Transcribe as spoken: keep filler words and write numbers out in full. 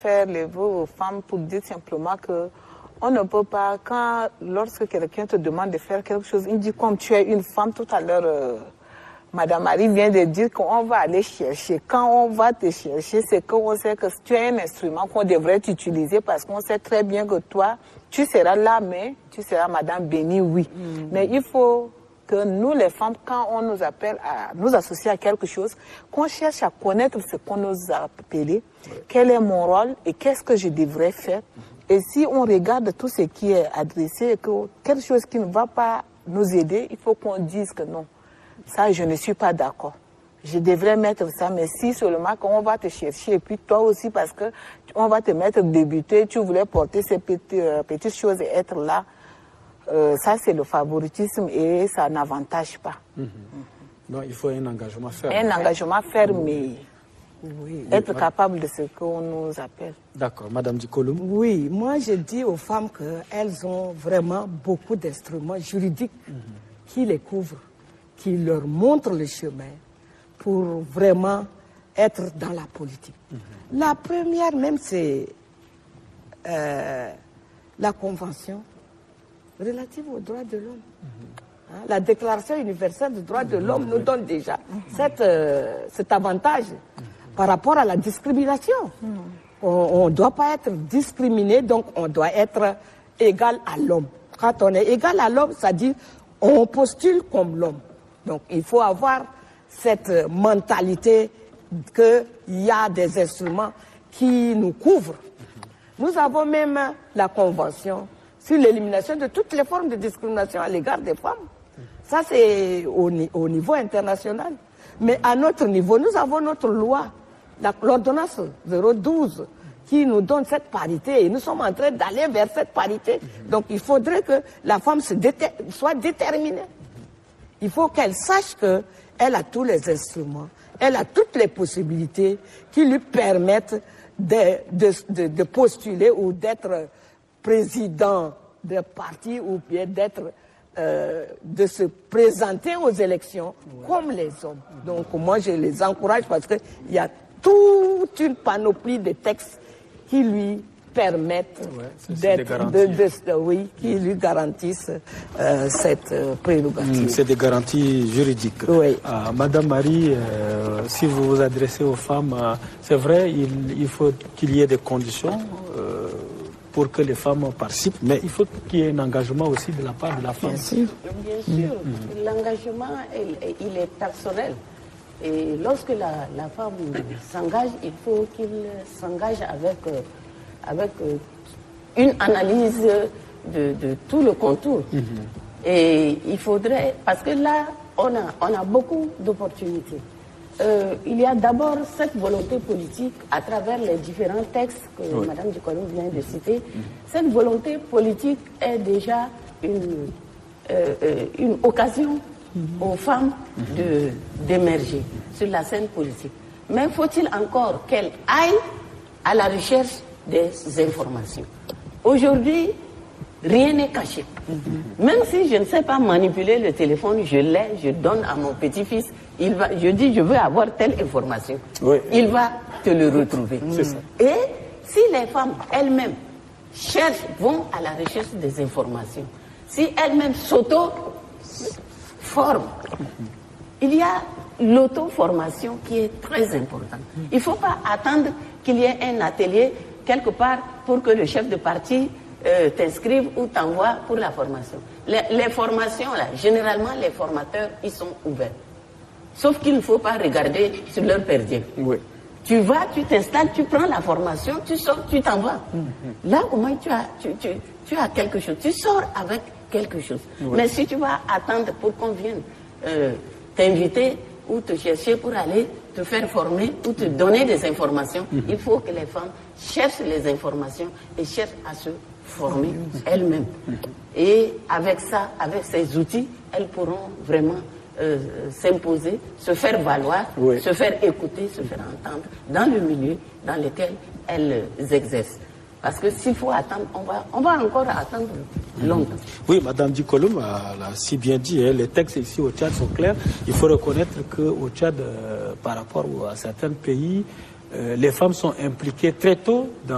faire les vœux aux femmes pour dire simplement que on ne peut pas, quand, lorsque quelqu'un te demande de faire quelque chose, il dit comme tu es une femme, tout à l'heure, euh, Madame Marie vient de dire qu'on va aller chercher. Quand on va te chercher, c'est qu'on sait que tu es un instrument qu'on devrait utiliser parce qu'on sait très bien que toi, tu seras là, mais tu seras Madame Béni, oui. Mm. Mais il faut que nous, les femmes, quand on nous appelle à nous associer à quelque chose, qu'on cherche à connaître ce qu'on nous a appelé, quel est mon rôle et qu'est-ce que je devrais faire. Et si on regarde tout ce qui est adressé et que quelque chose qui ne va pas nous aider, il faut qu'on dise que non, ça je ne suis pas d'accord. Je devrais mettre ça, mais si seulement qu'on va te chercher, et puis toi aussi parce que on va te mettre débuter, tu voulais porter ces petites, euh, petites choses et être là, euh, ça c'est le favoritisme et ça n'avantage pas. Mmh. Mmh. Donc il faut un engagement ferme. Un engagement ferme, mais oui, être oui, capable de ce qu'on nous appelle. D'accord, Madame Dikoloum. Oui, moi je dis aux femmes qu'elles ont vraiment beaucoup d'instruments juridiques mmh. qui les couvrent, qui leur montrent le chemin pour vraiment être dans la politique. Mmh. La première même, c'est euh, la Convention relative aux droits de l'homme. Mmh. Hein, la Déclaration universelle des droits de l'homme mmh. nous donne déjà mmh. cette, euh, cet avantage mmh. par rapport à la discrimination. Mmh. On ne doit pas être discriminé, donc on doit être égal à l'homme. Quand on est égal à l'homme, ça dit on postule comme l'homme. Donc il faut avoir cette mentalité qu'il y a des instruments qui nous couvrent. Nous avons même la Convention sur l'élimination de toutes les formes de discrimination à l'égard des femmes. Ça, c'est au, au niveau international. Mais à notre niveau, nous avons notre loi, l'ordonnance zéro douze, qui nous donne cette parité. Et nous sommes en train d'aller vers cette parité. Donc il faudrait que la femme se déter, soit déterminée. Il faut qu'elle sache qu'elle a tous les instruments, elle a toutes les possibilités qui lui permettent de, de, de, de postuler ou d'être président de parti ou bien d'être, euh, de se présenter aux élections ouais. comme les hommes. Donc moi je les encourage parce qu'il y a toute une panoplie de textes qui lui permettent ouais, d'être, de, de, de, oui, qui lui garantissent euh, cette euh, prérogative. Mmh, c'est des garanties juridiques. Oui. Ah, Madame Marie, euh, si vous vous adressez aux femmes, euh, c'est vrai, il, il faut qu'il y ait des conditions euh, pour que les femmes participent, mais il faut qu'il y ait un engagement aussi de la part de la femme. Bien sûr, bien sûr. Mmh. L'engagement, il, il est personnel. Et lorsque la, la femme s'engage, il faut qu'il s'engage avec... Euh, avec euh, une analyse de, de tout le contour. Mmh. Et il faudrait... Parce que là, on a, on a beaucoup d'opportunités. Euh, il y a d'abord cette volonté politique à travers les différents textes que oui. Mme Dikoloum vient de citer. Mmh. Cette volonté politique est déjà une, euh, euh, une occasion mmh. aux femmes mmh. de, d'émerger sur la scène politique. Mais faut-il encore qu'elles aillent à la recherche des informations. Aujourd'hui, rien n'est caché. Mm-hmm. Même si je ne sais pas manipuler le téléphone, je l'ai, je donne à mon petit-fils, il va, je dis je veux avoir telle information. Oui. Il va te le retrouver. C'est ça. Et si les femmes elles-mêmes cherchent, vont à la recherche des informations, si elles-mêmes s'auto-forment, mm-hmm. il y a l'auto-formation qui est très importante. Il ne faut pas attendre qu'il y ait un atelier quelque part pour que le chef de parti euh, t'inscrive ou t'envoie pour la formation. Les, les formations, là, généralement, les formateurs, ils sont ouverts. Sauf qu'il ne faut pas regarder sur leur perdien. Oui. Tu vas, tu t'installes, tu prends la formation, tu sors, tu t'envoies. Mm-hmm. Là, au moins, tu as, tu, tu, tu as quelque chose. Tu sors avec quelque chose. Oui. Mais si tu vas attendre pour qu'on vienne euh, t'inviter ou te chercher pour aller te faire former ou te donner des informations, mmh. il faut que les femmes cherchent les informations et cherchent à se former mmh. elles-mêmes. Mmh. Et avec ça, avec ces outils, elles pourront vraiment euh, s'imposer, se faire valoir, oui. se faire écouter, se faire entendre dans le milieu dans lequel elles exercent. Parce que s'il faut attendre, on va, on va encore attendre longtemps. Oui, Madame Dikoloum l'a si bien dit, hein, les textes ici au Tchad sont clairs. Il faut reconnaître qu'au Tchad, euh, par rapport à certains pays, euh, les femmes sont impliquées très tôt dans